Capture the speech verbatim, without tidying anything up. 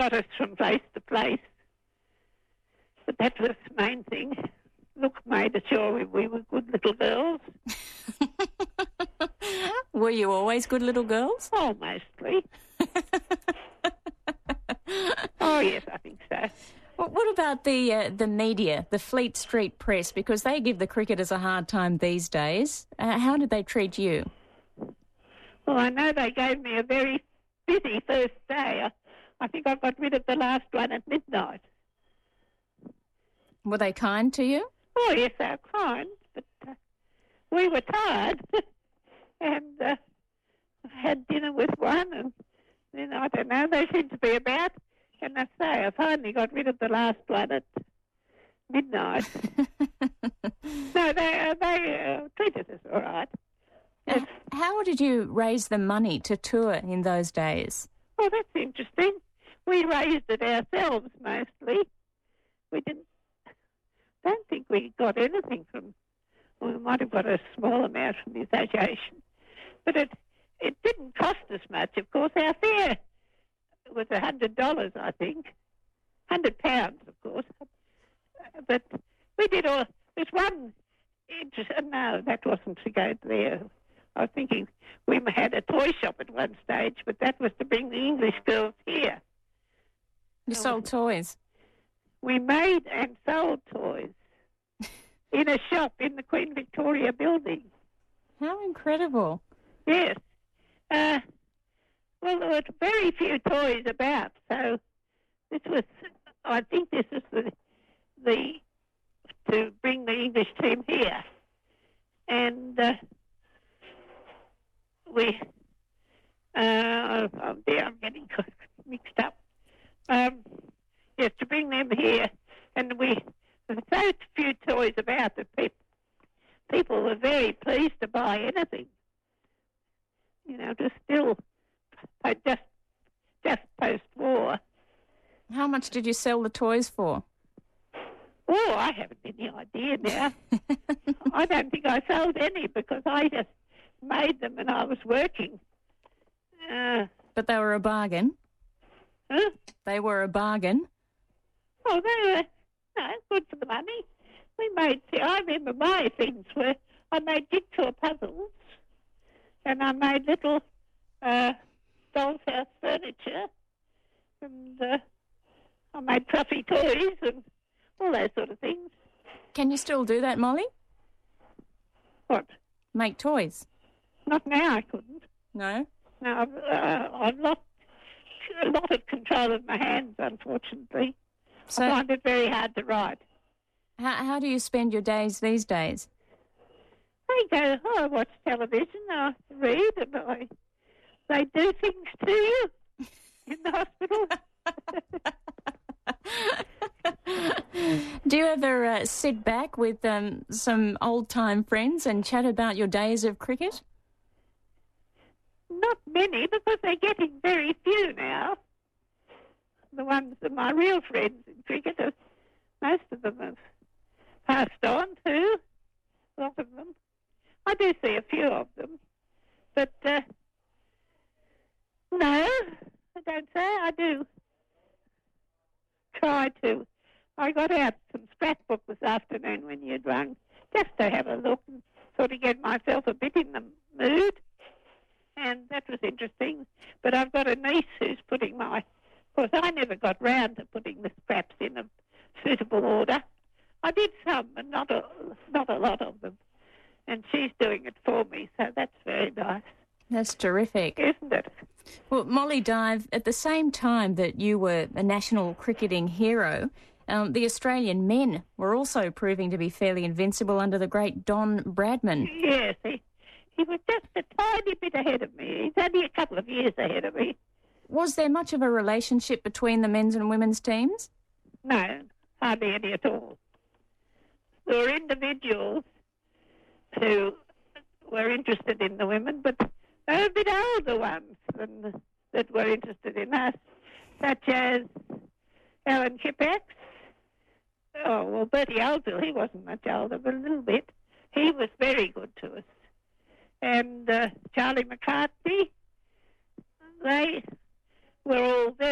got us from place to place. But that was the main thing. Look made sure we, we were good little girls. Were you always good little girls? Oh, mostly. Oh, yes, I think so. Well, what about the uh, the media, the Fleet Street press, because they give the cricketers a hard time these days. Uh, how did they treat you? Well, I know they gave me a very busy first day. I, I think I got rid of the last one at midnight. Were they kind to you? Oh, yes, they were kind, but uh, we were tired. and uh, I had dinner with one, and then, I don't know, they seemed to be about. And I say, I finally got rid of the last one at midnight. No, they, uh, they uh, treated us all right. Yes. How did you raise the money to tour in those days? Oh, that's interesting. We raised it ourselves mostly. We didn't, don't think we got anything from, well, we might have got a small amount from the association. But it, it didn't cost us much, of course. Our fare was one hundred dollars, I think. one hundred pounds, of course. But we did all, there's one, interest, no, that wasn't to go there. I was thinking we had a toy shop at one stage, but that was to bring the English girls here. You sold toys? We made and sold toys in a shop in the Queen Victoria building. How incredible. Yes. Uh, well, there were very few toys about, so this was, I think this is the, the to bring the English team here. And uh, we, uh, oh dear, I'm getting mixed up. Um, yes, to bring them here. And we, there were so few toys about that people, people were very pleased to buy anything. You know, to still, just, just post-war. How much did you sell the toys for? Oh, I haven't any idea now. I don't think I sold any because I just made them and I was working. Uh, but they were a bargain? Huh? They were a bargain? Oh, they were, no, good for the money. We made, see, I remember my things were, I made jigsaw puzzles and I made little uh, doll's house furniture and uh, I made fluffy toys and all those sort of things. Can you still do that, Molly? What? Make toys? Not now, I couldn't. No? No, I've, uh, I've lost a lot of control of my hands, unfortunately. So, I find it very hard to write. How, how do you spend your days these days? I go, oh, I watch television, I read, and I, they do things to you in the hospital. Do you ever uh, sit back with um, some old-time friends and chat about your days of cricket? Not many, because they're getting very few now. The ones that my real friends in cricket, are, most of them have passed on too, a lot of them. I do see a few of them, but uh, no, I don't say I do. Try to. I got out some scrapbook this afternoon when you'd rung, just to have a look and sort of get myself a bit in the mood, and that was interesting. But I've got a niece who's putting my, of course I never got round to putting the scraps in a suitable order. I did some, but not a, not a lot of them. And she's doing it for me, so that's very nice. That's terrific. Isn't it? Well, Molly Dive, at the same time that you were a national cricketing hero, um, the Australian men were also proving to be fairly invincible under the great Don Bradman. Yes, he, he was just a tiny bit ahead of me. He's only a couple of years ahead of me. Was there much of a relationship between the men's and women's teams? No, hardly any at all. There were individuals who were interested in the women, but they were a bit older ones than, that were interested in us, such as Alan Kippax. Oh, well, Bertie Oldfield, he wasn't much older, but a little bit. He was very good to us. And uh, Charlie McCartney, they were all very